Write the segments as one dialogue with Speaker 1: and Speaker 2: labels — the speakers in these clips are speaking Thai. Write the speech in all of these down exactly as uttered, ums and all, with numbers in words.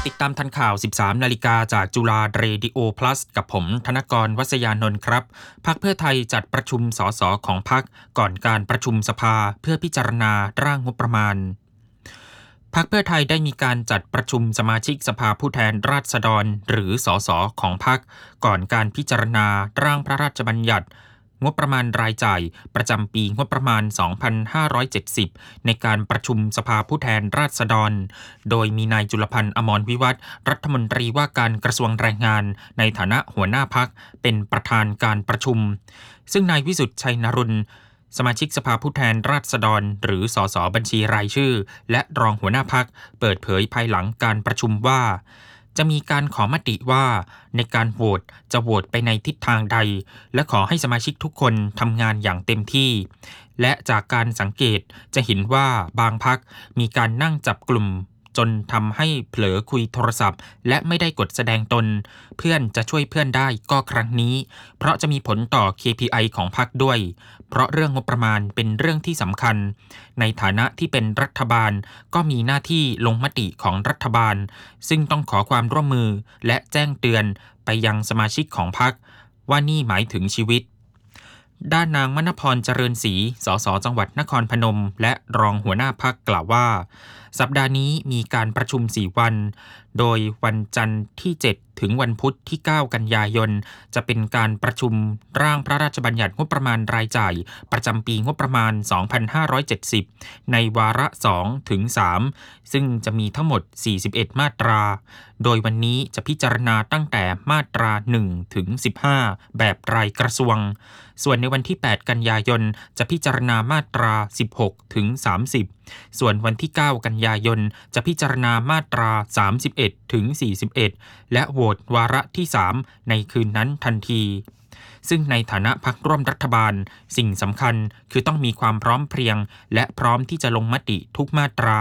Speaker 1: ติดตามทันข่าว สิบสาม นาฬิกาจากจุฬาเรดิโอ plus กับผมธนกร วัษยานนท์ครับพรรคเพื่อไทยจัดประชุมสสของพรรคก่อนการประชุมสภาเพื่อพิจารณาร่างงบประมาณพรรคเพื่อไทยได้มีการจัดประชุมสมาชิกสภาผู้แทนราษฎรหรือสสของพรรคก่อนการพิจารณาร่างพระราชบัญญัติงบประมาณรายจ่ายประจำปีงบประมาณ สองพันห้าร้อยเจ็ดสิบ ในการประชุมสภาผู้แทนราษฎรโดยมีนายจุลพันธ์อมรวิวัฒน์รัฐมนตรีว่าการกระทรวงแรงงานในฐานะหัวหน้าพรรคเป็นประธานการประชุมซึ่งนายวิสุทธิ์ชัยนรุณสมาชิกสภาผู้แทนราษฎรหรือสสบัญชีรายชื่อและรองหัวหน้าพรรคเปิดเผยภายหลังการประชุมว่าจะมีการขอมติว่าในการโหวตจะโหวตไปในทิศทางใดและขอให้สมาชิกทุกคนทำงานอย่างเต็มที่และจากการสังเกตจะเห็นว่าบางพรรคมีการนั่งจับกลุ่มจนทำให้เผลอคุยโทรศัพท์และไม่ได้กดแสดงตนเพื่อนจะช่วยเพื่อนได้ก็ครั้งนี้เพราะจะมีผลต่อ เค พี ไอ ของพรรคด้วยเพราะเรื่องงบประมาณเป็นเรื่องที่สำคัญในฐานะที่เป็นรัฐบาลก็มีหน้าที่ลงมติของรัฐบาลซึ่งต้องขอความร่วมมือและแจ้งเตือนไปยังสมาชิกของพรรคว่านี่หมายถึงชีวิตด้านนางมณพรเจริญศรีสสจังหวัดนครพนมและรองหัวหน้าพรรคกล่าวว่าสัปดาห์นี้มีการประชุมสี่วันโดยวันจันทร์ที่เจ็ดถึงวันพุธที่เก้ากันยายนจะเป็นการประชุมร่างพระราชบัญญัติงบประมาณรายจ่ายประจำปีงบประมาณ สองพันห้าร้อยเจ็ดสิบ ในวาระ สองถึงสาม ซึ่งจะมีทั้งหมด สี่สิบเอ็ด มาตราโดยวันนี้จะพิจารณาตั้งแต่มาตรา หนึ่งถึงสิบห้า แบบรายกระทรวงส่วนในวันที่ แปดกันยายนจะพิจารณามาตรา สิบหกถึงสามสิบส่วนวันที่ เก้ากันยายนจะพิจารณามาตรา สามสิบเอ็ดถึงสี่สิบเอ็ดและโหวตวาระที่ สามในคืนนั้นทันทีซึ่งในฐานะพรรคร่วมรัฐบาลสิ่งสำคัญคือต้องมีความพร้อมเพรียงและพร้อมที่จะลงมติทุกมาตรา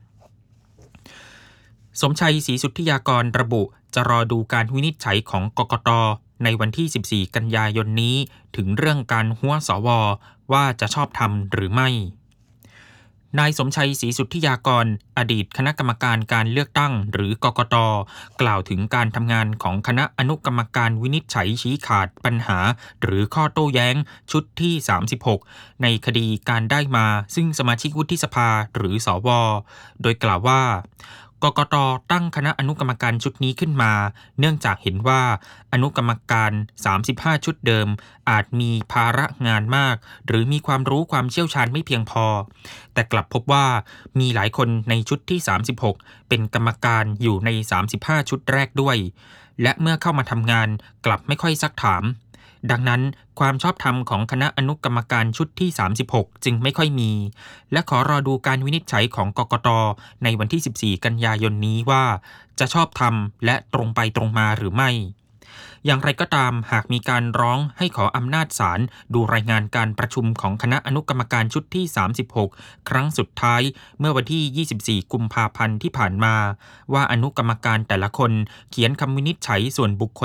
Speaker 1: สมชัยศรีสุทธิยากรระบุจะรอดูการวินิจฉัยของกกต.ในวันที่สิบสี่กันยายนนี้ถึงเรื่องการหัวสวว่าจะชอบธรรมหรือไม่นายสมชัยศรีสุทธิยากรอดีตคณะกรรมการการเลือกตั้งหรือกกต.กล่าวถึงการทำงานของคณะอนุกรรมการวินิจฉัยชี้ขาดปัญหาหรือข้อโต้แย้งชุดที่สามสิบหกในคดีการได้มาซึ่งสมาชิกวุฒิสภาหรือสวโดยกล่าวว่ากกต.ตั้งคณะอนุกรรมการชุดนี้ขึ้นมาเนื่องจากเห็นว่าอนุกรรมการสามสิบห้าชุดเดิมอาจมีภาระงานมากหรือมีความรู้ความเชี่ยวชาญไม่เพียงพอแต่กลับพบว่ามีหลายคนในชุดที่สามสิบหกเป็นกรรมการอยู่ในสามสิบห้าชุดแรกด้วยและเมื่อเข้ามาทำงานกลับไม่ค่อยซักถามดังนั้นความชอบธรรมของคณะอนุกรรมการชุดที่สามสิบหกจึงไม่ค่อยมีและขอรอดูการวินิจฉัยของกกต.ในวันที่สิบสี่กันยายนนี้ว่าจะชอบธรรมและตรงไปตรงมาหรือไม่อย่างไรก็ตามหากมีการร้องให้ขออำนาจศาลดูรายงานการประชุมของคณะอนุกรรมการชุดที่สามสิบหกครั้งสุดท้ายเมื่อวันที่ยี่สิบสี่กุมภาพันธ์ที่ผ่านมาว่าอนุกรรมการแต่ละคนเขียนคำวินิจฉัยส่วนบุคคล